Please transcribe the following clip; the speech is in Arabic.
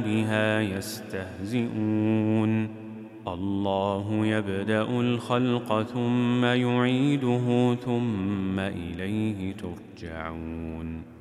بها يستهزئون الله يبدأ الخلق ثم يعيده ثم إليه ترجعون